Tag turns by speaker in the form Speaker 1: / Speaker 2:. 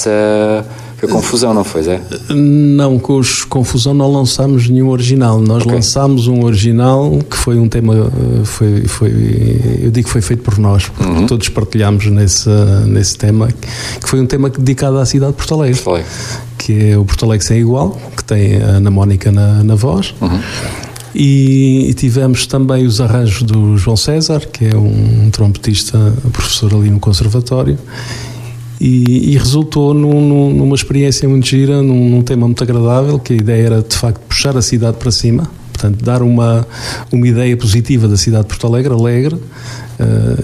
Speaker 1: essa confusão, não foi, Zé?
Speaker 2: Não, com os Confusão não lançámos nenhum original. Nós lançámos um original que foi um tema, eu digo que foi feito por nós, porque todos partilhámos nesse tema, que foi um tema dedicado à cidade de Porto Alegre, que é o Porto Alegre Sem Igual, que tem a Ana Mónica na voz. E tivemos também os arranjos do João César, que é um trompetista, professor ali no Conservatório, e resultou numa experiência muito gira, num tema muito agradável, que a ideia era de facto puxar a cidade para cima, portanto dar uma ideia positiva da cidade de Porto Alegre, alegre,